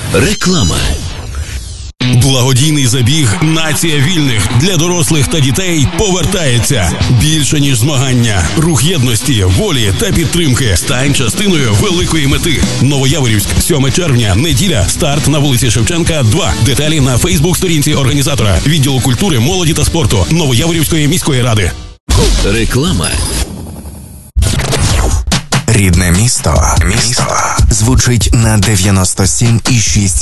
Реклама. Благодійний забіг «Нація вільних» для дорослих та дітей повертається. Більше, ніж змагання. Рух єдності, волі та підтримки. Стань частиною великої мети. Новояворівськ, 7 червня, неділя. Старт на вулиці Шевченка, 2. Деталі на Фейсбук-сторінці організатора. Відділу культури, молоді та спорту Новояворівської міської ради. Реклама. Рідне місто звучить на 97,6